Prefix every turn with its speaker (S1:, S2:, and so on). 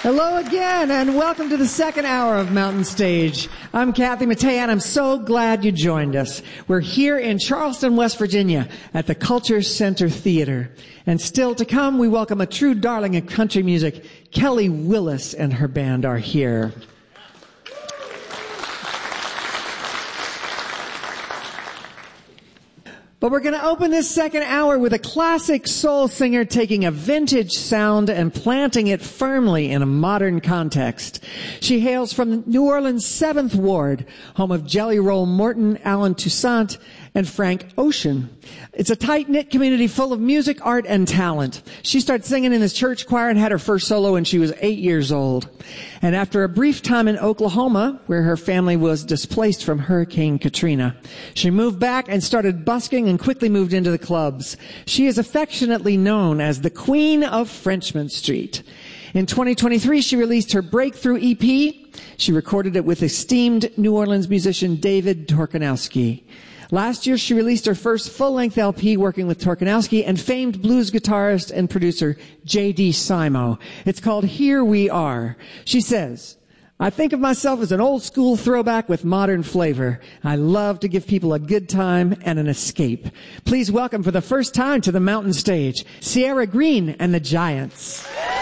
S1: Hello again, and welcome to the second hour of Mountain Stage. I'm Kathy Mattea, and I'm so glad you joined us. We're here in Charleston, West Virginia, at the Culture Center Theater. And still to come, we welcome a true darling of country music. Kelly Willis and her band are here. But we're going to open this second hour with a classic soul singer taking a vintage sound and planting it firmly in a modern context. She hails from New Orleans' 7th Ward, home of Jelly Roll Morton, Alan Toussaint, and Frank Ocean. It's a tight-knit community full of music, art, and talent. She started singing in this church choir and had her first solo when she was 8 years old. And after a brief time in Oklahoma, where her family was displaced from Hurricane Katrina, she moved back and started busking and quickly moved into the clubs. She is affectionately known as the Queen of Frenchman Street. In 2023, she released her breakthrough EP. She recorded it with esteemed New Orleans musician David Torkanowski. Last year, she released her first full-length LP working with Torkanowski and famed blues guitarist and producer J.D. Simo. It's called Here We Are. She says, I think of myself as an old-school throwback with modern flavor. I love to give people a good time and an escape. Please welcome for the first time to the Mountain Stage, Sierra Green and the Giants.